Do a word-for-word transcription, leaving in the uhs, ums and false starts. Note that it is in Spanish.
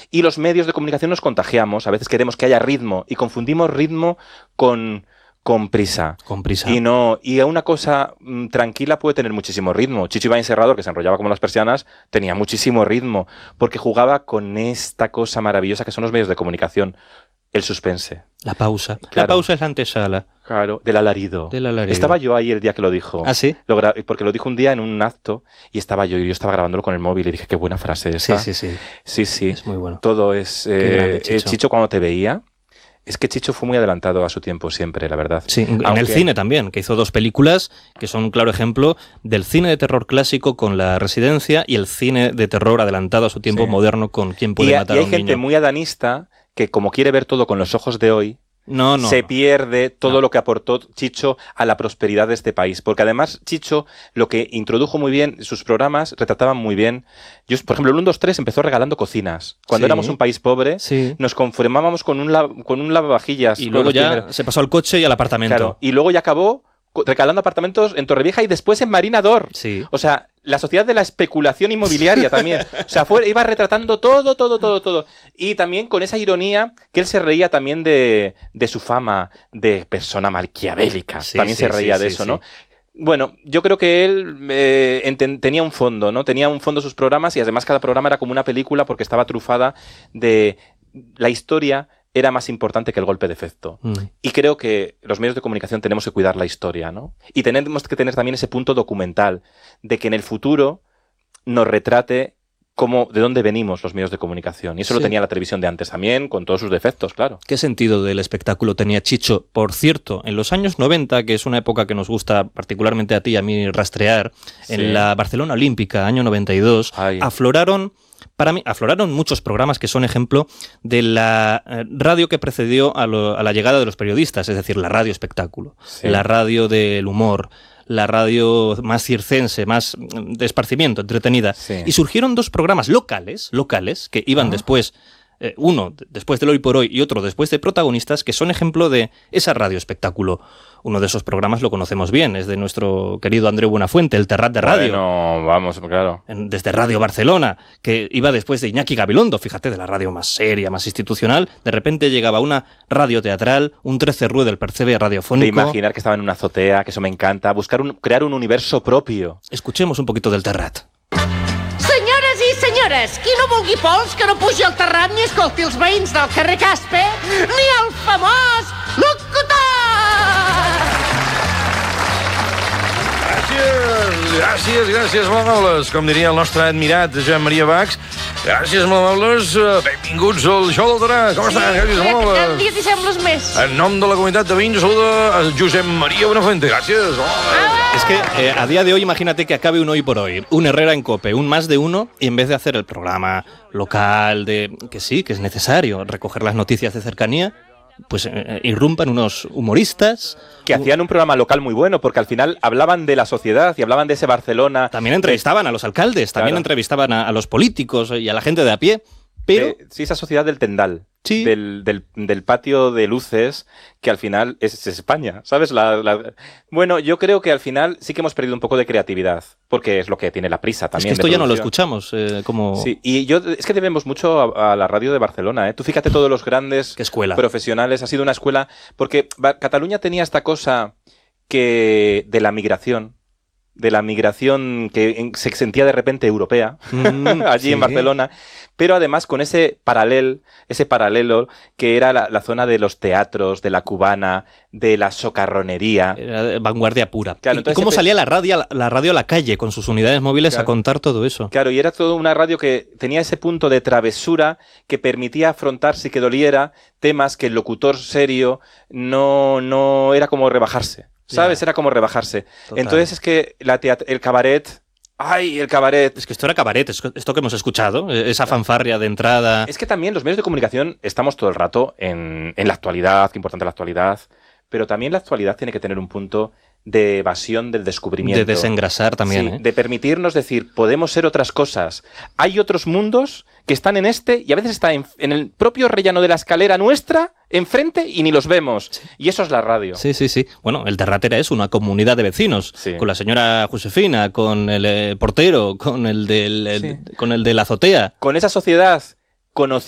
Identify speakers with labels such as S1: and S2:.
S1: Y los medios de comunicación nos contagiamos, a veces queremos que haya ritmo y confundimos ritmo con... con prisa.
S2: Con prisa.
S1: Y no, y una cosa mmm, tranquila puede tener muchísimo ritmo. Chicho Ibáñez Serrador, que se enrollaba como las persianas, tenía muchísimo ritmo, porque jugaba con esta cosa maravillosa que son los medios de comunicación. El suspense.
S2: La pausa.
S1: Claro.
S2: La pausa es la antesala.
S1: Claro, del alarido.
S2: Del alarido.
S1: Estaba yo ahí el día que lo dijo.
S2: ¿Ah, sí?
S1: Lo gra- porque lo dijo un día en un acto y estaba yo, y yo estaba grabándolo con el móvil y dije, qué buena frase esa.
S2: Sí, sí, sí.
S1: Sí, sí.
S2: Es muy bueno.
S1: Todo es... Eh,
S2: Qué grande, Chicho.
S1: eh, Chicho cuando te veía... Es que Chicho fue muy adelantado a su tiempo siempre, la verdad.
S2: Sí, en
S1: Aunque...
S2: el cine también, que hizo dos películas que son un claro ejemplo del cine de terror clásico con La Residencia y el cine de terror adelantado a su tiempo
S1: Sí.
S2: moderno con Quién puede
S1: y,
S2: matar
S1: y
S2: a
S1: hay
S2: un
S1: gente
S2: niño.
S1: muy adanista que como quiere ver todo con los ojos de hoy,
S2: No, no.
S1: se
S2: no.
S1: pierde todo
S2: No.
S1: lo que aportó Chicho a la prosperidad de este país. Porque además Chicho lo que introdujo muy bien, sus programas retrataban muy bien. Yo, por ejemplo, el uno, dos, tres empezó regalando cocinas. Cuando
S2: Sí.
S1: éramos un país pobre,
S2: Sí.
S1: nos conformábamos con un, la- con un lavavajillas.
S2: Y
S1: con
S2: luego
S1: los
S2: ya
S1: primeros.
S2: se pasó al coche y al apartamento.
S1: Claro, y luego ya acabó co- regalando apartamentos en Torrevieja y después en Marina d'Or.
S2: Sí.
S1: O sea, la sociedad de la especulación inmobiliaria también. O sea, fue, iba retratando todo, todo, todo, todo. Y también con esa ironía que él se reía también de, de su fama de persona maquiavélica.
S2: Sí,
S1: también
S2: sí,
S1: se reía
S2: sí,
S1: de
S2: sí,
S1: eso,
S2: sí.
S1: ¿no? Bueno, yo creo que él eh, enten- tenía un fondo, ¿no? Tenía un fondo sus programas y además cada programa era como una película porque estaba trufada de la historia. Era más importante que el golpe de efecto.
S2: Mm.
S1: Y creo que los medios de comunicación tenemos que cuidar la historia, ¿no? Y tenemos que tener también ese punto documental de que en el futuro nos retrate cómo, de dónde venimos los medios de comunicación. Y eso
S2: Sí.
S1: lo tenía la televisión de antes también, con todos sus defectos, claro.
S2: ¿Qué sentido del espectáculo tenía Chicho? Por cierto, en los años noventa, que es una época que nos gusta particularmente a ti y a mí rastrear,
S1: Sí.
S2: en la Barcelona Olímpica, año noventa y dos,
S1: Ay.
S2: afloraron, para mí, afloraron muchos programas que son ejemplo de la eh, radio que precedió a, lo- a la llegada de los periodistas, es decir, la radio espectáculo,
S1: Sí.
S2: la radio del humor, la radio más circense, más mm, de esparcimiento, entretenida.
S1: Sí.
S2: Y surgieron dos programas locales, locales, que iban
S1: Ah.
S2: después, eh, uno d- después del Hoy por Hoy y otro después de Protagonistas, que son ejemplo de esa radio espectáculo. Uno de esos programas lo conocemos bien, es de nuestro querido Andreu Buenafuente, el Terrat de Radio.
S1: Bueno, vamos, claro.
S2: en- Desde Radio Barcelona, que iba después de Iñaki Gabilondo, fíjate, de la radio más seria, más institucional, de repente llegaba una radio teatral, un trece Rue del Percebe
S1: De
S2: radiofónico.
S1: imaginar que estaba en una azotea, que eso me encanta. Buscar un, crear un universo propio.
S2: Escuchemos un poquito del Terrat.
S3: Senyores i senyores, qui no vulgui pols que no pugi al terrat ni escolti els veïns del carrer Caspe ni el famós locutor!
S4: Gràcies, gràcies, gràcies, molt amables. Com diria el nostre admirat Joan Maria Bax. Gràcies, molt amables. Eh, Benvinguts al Show del Terrat. Com estan? Gràcies, molt
S3: cada
S4: amables.
S3: dia t'hi sembles més.
S4: En nom de la comunitat de Vins, saluda a Josep María Buenafuente. Gràcies. Oh.
S2: Es que eh, a día de hoy imagínate que acabe un Hoy por Hoy, un Herrera en Cope, un Más de Uno, y en vez de hacer el programa local, de que sí, que es necesario recoger las noticias de cercanía, pues eh, irrumpan unos humoristas.
S1: Que hacían un programa local muy bueno, porque al final hablaban de la sociedad y hablaban de ese Barcelona.
S2: También entrevistaban a los alcaldes, también
S1: Claro.
S2: entrevistaban a, a los políticos y a la gente de a pie, pero...
S1: de- sí, esa sociedad del Tendal.
S2: Sí.
S1: Del, del, del patio de luces, que al final es, es España, ¿sabes? La, la- Bueno, yo creo que al final sí que hemos perdido un poco de creatividad, porque es lo que tiene la prisa
S2: es
S1: también.
S2: que esto
S1: de
S2: ya no lo
S1: producción.
S2: escuchamos, eh, como...
S1: Sí, y yo es que debemos mucho a, a la radio de Barcelona, ¿eh? Tú fíjate todos los grandes
S2: Qué escuela.
S1: profesionales, ha sido una escuela, porque Ba- Cataluña tenía esta cosa que de la migración, de la migración que en- se sentía de repente europea,
S2: Mm,
S1: allí
S2: sí.
S1: en Barcelona, pero además con ese paralel, ese paralelo que era la, la zona de los teatros, de la cubana, de la socarronería.
S2: Era de vanguardia pura.
S1: Claro,
S2: ¿Y
S1: entonces
S2: cómo
S1: se-
S2: salía la radio, la radio a la calle con sus unidades móviles a
S1: Claro.
S2: contar todo eso?
S1: Claro, y era toda una radio que tenía ese punto de travesura que permitía afrontar, si que doliera, temas que el locutor serio no, no era como rebajarse, ¿sabes?
S2: Ya.
S1: Era como rebajarse.
S2: Total.
S1: Entonces es que la teat- el cabaret... ¡Ay, el cabaret!
S2: Es que esto era cabaret, es- esto que hemos escuchado, eh, esa fanfarria de entrada.
S1: Es que también los medios de comunicación estamos todo el rato en, en la actualidad, qué importante la actualidad, pero también la actualidad tiene que tener un punto de evasión del descubrimiento.
S2: De desengrasar también,
S1: Sí,
S2: ¿eh?
S1: de permitirnos decir, podemos ser otras cosas. Hay otros mundos que están en este y a veces están en, en el propio rellano de la escalera nuestra, enfrente, y ni los vemos. Y eso es la radio.
S2: Sí, sí, sí. Bueno, el Terratera es una comunidad de vecinos,
S1: Sí.
S2: con la señora Josefina, con el eh, portero, con el, del, el-
S1: Sí.
S2: con el de la azotea.
S1: Con esa sociedad